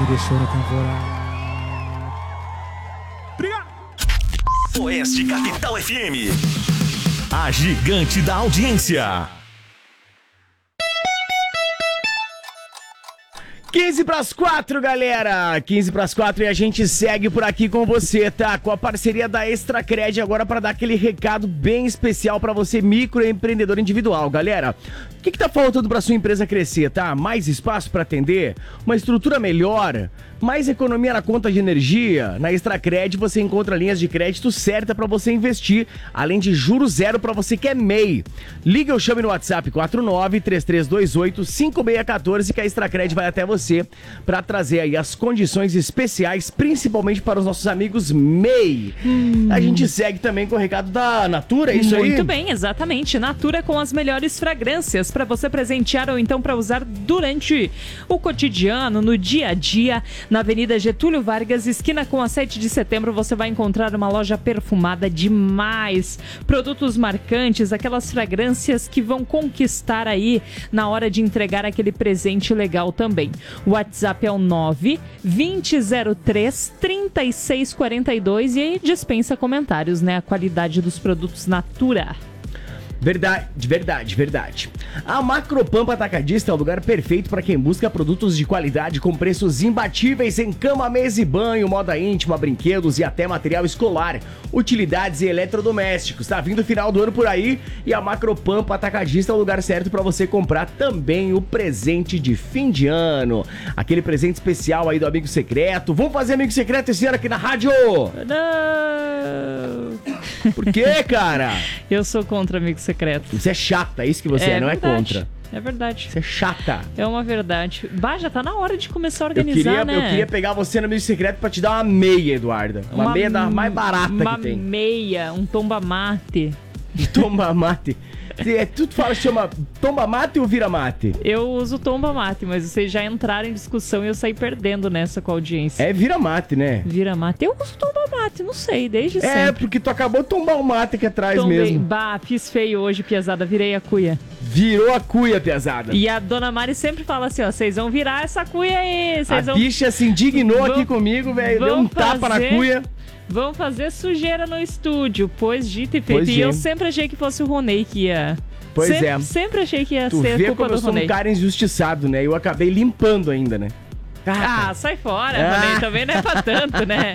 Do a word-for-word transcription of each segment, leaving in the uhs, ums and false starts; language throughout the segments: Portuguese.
me deixou na temporada. Obrigado. Oeste Capital F M, a gigante da audiência. quinze para as quatro, galera! quinze para as quatro e a gente segue por aqui com você, tá? Com a parceria da Extracred agora para dar aquele recado bem especial para você, microempreendedor individual, galera. O que que tá faltando para sua empresa crescer, tá? Mais espaço para atender? Uma estrutura melhor? Mais economia na conta de energia? Na Extracred você encontra linhas de crédito certa para você investir, além de juros zero para você que é M E I. Liga ou chame no WhatsApp quatro nove três três dois oito cinco seis um quatro que a Extracred vai até você para trazer aí as condições especiais, principalmente para os nossos amigos M E I. Hum. A gente segue também com o recado da Natura, é isso aí? Muito bem, exatamente. Natura com as melhores fragrâncias para você presentear ou então para usar durante o cotidiano, no dia a dia. Na Avenida Getúlio Vargas, esquina com a sete de setembro, você vai encontrar uma loja perfumada demais. Produtos marcantes, aquelas fragrâncias que vão conquistar aí na hora de entregar aquele presente legal também. O WhatsApp é o nove vinte zero três trinta e seis quarenta e dois e aí dispensa comentários, né? A qualidade dos produtos Natura. Verdade, verdade, verdade. A Macropampa Atacadista é o lugar perfeito para quem busca produtos de qualidade com preços imbatíveis em cama, mesa e banho, moda íntima, brinquedos e até material escolar, utilidades e eletrodomésticos. Tá vindo o final do ano por aí e a Macropampa Atacadista é o lugar certo para você comprar também o presente de fim de ano. Aquele presente especial aí do amigo secreto. Vamos fazer amigo secreto esse ano aqui na rádio? Não! Por quê, cara? Eu sou contra amigo secreto. Você é chata, é isso que você é, é não verdade. é contra. É verdade. Você é chata. É uma verdade. Bah, já tá na hora de começar a organizar, eu queria, né? Eu queria pegar você no amigo secreto pra te dar uma meia, Eduarda. Uma, uma meia da mais barata que tem. Uma meia, um tomba mate. Tomba mate. É, tu fala que chama tomba mate ou vira mate? Eu uso tomba mate, mas vocês já entraram em discussão e eu saí perdendo nessa com a audiência. É vira mate, né? Vira mate. Eu uso tomba mate, não sei, desde é, sempre. É, porque tu acabou de tombar o mate aqui atrás Tombei. mesmo. Bah, fiz feio hoje, piazada, virei a cuia. Virou a cuia, piazada. E a dona Mari sempre fala assim, ó, vocês vão virar essa cuia aí. A vão... bicha se indignou vão... aqui comigo, velho, deu um fazer... tapa na cuia. Vão fazer sujeira no estúdio, pois dito e feito. Pois e é. eu sempre achei que fosse o Ronei que ia... Pois sempre, é. Sempre achei que ia tu ser vê culpa como do eu sou Ronei. um cara injustiçado, né? Eu acabei limpando ainda, né? Ah, ah sai fora, ah. Ronei. Também não é pra tanto, né?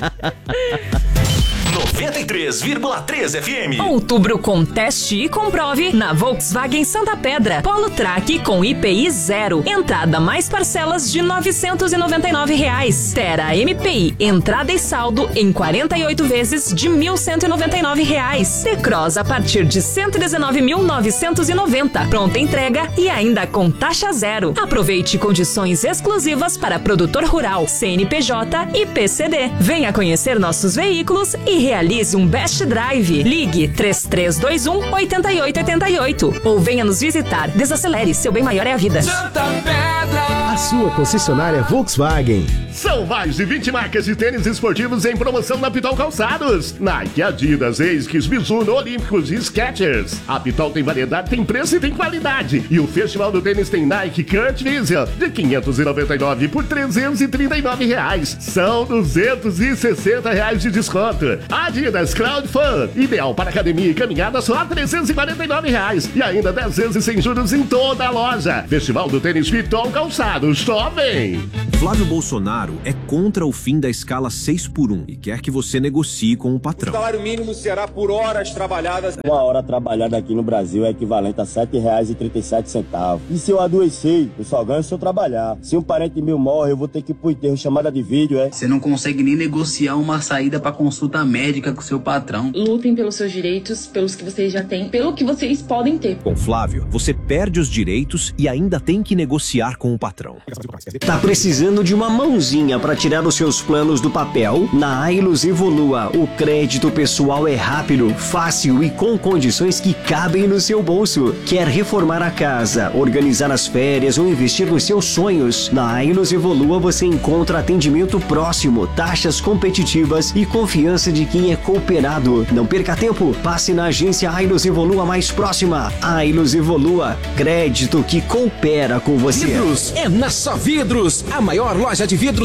noventa e três vírgula três F M. Outubro com teste e comprove na Volkswagen Santa Pedra. Polo Track com I P I zero. Entrada mais parcelas de novecentos e noventa e nove reais. Tera M P I. Entrada e saldo em quarenta e oito vezes de mil cento e noventa e nove reais. T-Cross a partir de cento e dezenove mil novecentos e noventa. Pronta entrega e ainda com taxa zero. Aproveite condições exclusivas para produtor rural, C N P J e P C D. Venha conhecer nossos veículos e realize um Best Drive. Ligue três três dois um oito oito oito oito ou venha nos visitar. Desacelere, seu bem maior é a vida. Santa Pedra, a sua concessionária Volkswagen. São mais de vinte marcas de tênis esportivos em promoção na Pitol Calçados. Nike, Adidas, Esquis, Mizuno, Olímpicos e Skechers. A Pitol tem variedade, tem preço e tem qualidade. E o Festival do Tênis tem Nike Kurt Vision de quinhentos e noventa e nove por trezentos e trinta e nove reais. São duzentos e sessenta reais de desconto. Adidas Cloud Fun, ideal para academia e caminhada, só trezentos e quarenta e nove reais. E ainda dez vezes sem juros em toda a loja. Festival do Tênis Pitol Calçados, só vem! Flávio Bolsonaro é contra o fim da escala seis por um e quer que você negocie com o patrão. O salário mínimo será por horas trabalhadas. Uma hora trabalhada aqui no Brasil é equivalente a sete reais e trinta e sete centavos. E se eu adoecer, eu só ganho se eu trabalhar. Se um parente meu morre, eu vou ter que ir pro enterro chamada de vídeo, é? Você não consegue nem negociar uma saída pra consulta médica com seu patrão. Lutem pelos seus direitos, pelos que vocês já têm, pelo que vocês podem ter. Com Flávio, você perde os direitos e ainda tem que negociar com o patrão. Tá precisando de uma mãozinha para tirar os seus planos do papel? Na Ailos Evolua, o crédito pessoal é rápido, fácil e com condições que cabem no seu bolso. Quer reformar a casa, organizar as férias ou investir nos seus sonhos? Na Ailos Evolua você encontra atendimento próximo, taxas competitivas e confiança de quem é cooperado. Não perca tempo, passe na agência Ailos Evolua mais próxima. Ailos Evolua, crédito que coopera com você. Vidros é na Só Vidros, a maior loja de vidros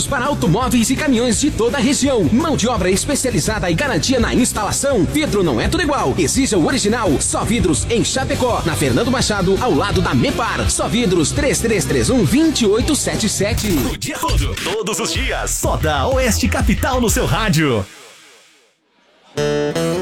vidros para automóveis e caminhões de toda a região. Mão de obra especializada e garantia na instalação. Vidro não é tudo igual. Exija o original. Só Vidros em Chapecó, na Fernando Machado, ao lado da Mepar. Só Vidros três três três um, dois oito sete sete. O dia todo, todos os dias, só da Oeste Capital no seu rádio.